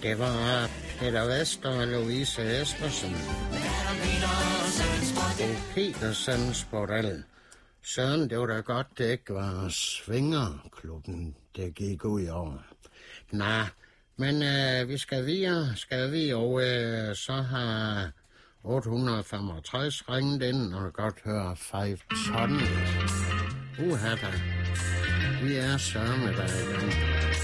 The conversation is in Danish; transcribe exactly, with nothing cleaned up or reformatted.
Det var Peter Vester og Louise Espersen. Og Petersens bordel. Søren, det var da godt, det ikke var Svingerklubben, det gik ud over. Nej, men øh, vi skal videre, skal vi, og øh, så har otte hundrede og femogtres ringet ind, og godt høre Five Ton. Uha da. Vi er sørme der igen.